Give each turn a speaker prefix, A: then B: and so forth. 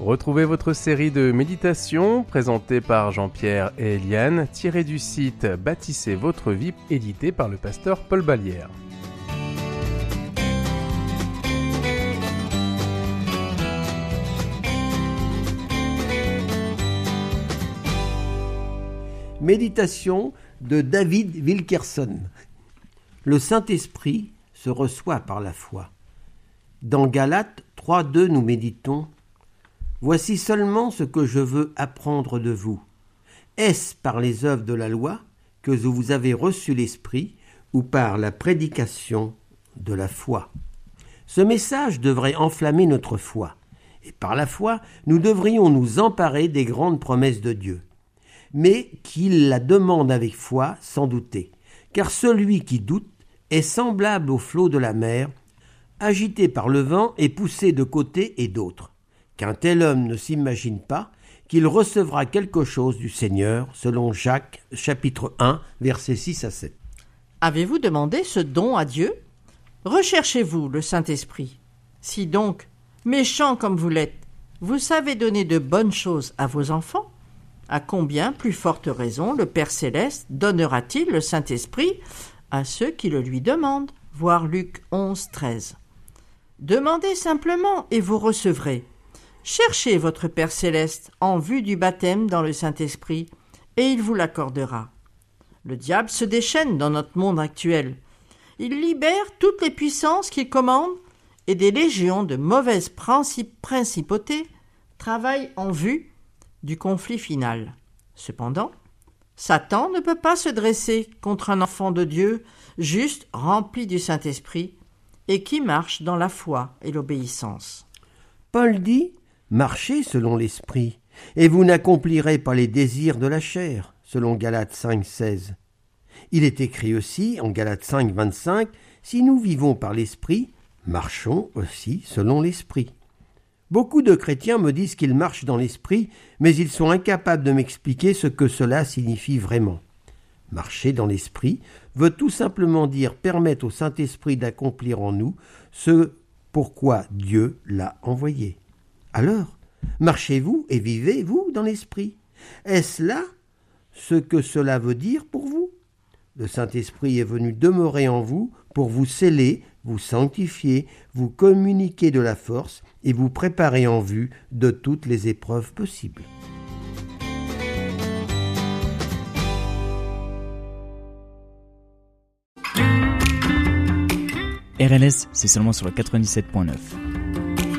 A: Retrouvez votre série de méditations présentée par Jean-Pierre et Eliane, tirée du site Bâtissez votre vie, édité par le pasteur Paul Ballière.
B: Méditation de David Wilkerson. Le Saint-Esprit se reçoit par la foi. Dans Galates 3:2, nous méditons « Voici seulement ce que je veux apprendre de vous. Est-ce par les œuvres de la loi que vous avez reçu l'Esprit ou par la prédication de la foi ?» Ce message devrait enflammer notre foi. Et par la foi, nous devrions nous emparer des grandes promesses de Dieu. Mais qu'il la demande avec foi, sans douter. Car celui qui doute est semblable au flot de la mer, agité par le vent et poussé de côté et d'autre. Qu'un tel homme ne s'imagine pas qu'il recevra quelque chose du Seigneur, selon Jacques, chapitre 1, versets 6 à 7.
C: Avez-vous demandé ce don à Dieu ? Recherchez-vous le Saint-Esprit. Si donc, méchant comme vous l'êtes, vous savez donner de bonnes choses à vos enfants, à combien plus forte raison le Père Céleste donnera-t-il le Saint-Esprit à ceux qui le lui demandent ? Voir Luc 11, 13. Demandez simplement et vous recevrez. Cherchez votre Père Céleste en vue du baptême dans le Saint-Esprit et il vous l'accordera. Le diable se déchaîne dans notre monde actuel. Il libère toutes les puissances qu'il commande et des légions de mauvaises principautés travaillent en vue du conflit final. Cependant, Satan ne peut pas se dresser contre un enfant de Dieu juste rempli du Saint-Esprit et qui marche dans la foi et l'obéissance.
B: Paul dit « Marchez selon l'Esprit, et vous n'accomplirez pas les désirs de la chair » selon Galates 5, 16. Il est écrit aussi en Galates 5, 25 « Si nous vivons par l'Esprit, marchons aussi selon l'Esprit ». Beaucoup de chrétiens me disent qu'ils marchent dans l'esprit, mais ils sont incapables de m'expliquer ce que cela signifie vraiment. Marcher dans l'esprit veut tout simplement dire permettre au Saint-Esprit d'accomplir en nous ce pourquoi Dieu l'a envoyé. Alors, marchez-vous et vivez-vous dans l'esprit. Est-ce là ce que cela veut dire pour vous ? Le Saint-Esprit est venu demeurer en vous pour vous sceller, vous sanctifier, vous communiquer de la force et vous préparer en vue de toutes les épreuves possibles.
D: RLS, c'est seulement sur le 97.9.